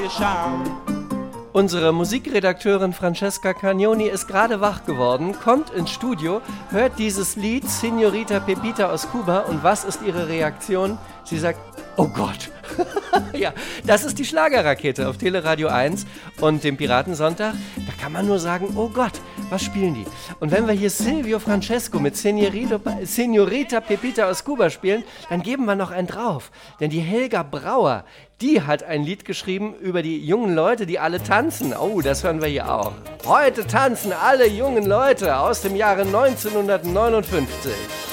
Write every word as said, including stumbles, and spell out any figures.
Charme. Unsere Musikredakteurin Francesca Cagnoni ist gerade wach geworden, kommt ins Studio, hört dieses Lied Señorita Pepita aus Kuba und was ist ihre Reaktion? Sie sagt, oh Gott. Ja, das ist die Schlagerrakete auf Teleradio eins und dem Piratensonntag. Da kann man nur sagen, oh Gott, was spielen die? Und wenn wir hier Silvio Francesco mit Señorita, Señorita Pepita aus Kuba spielen, dann geben wir noch einen drauf. Denn die Helga Brauer, die hat ein Lied geschrieben über die jungen Leute, die alle tanzen. Oh, das hören wir hier auch. Heute tanzen alle jungen Leute aus dem Jahre neunzehnhundertneunundfünfzig.